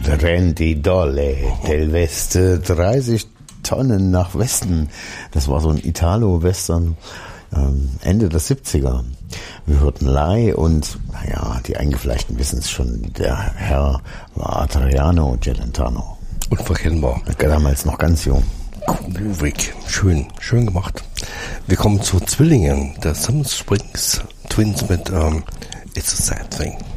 Randy Dolle del Weste, 30 Tonnen nach Westen. Das war so ein Italo-Western Ende der 70er. Wir hörten Lai und, naja, die Eingefleischten wissen es schon, der Herr war Adriano Celentano. Unverkennbar. Damals noch ganz jung. Groovig. Schön gemacht. Wir kommen zu Zwillingen, der Summer Springs Twins mit It's a Sad Thing.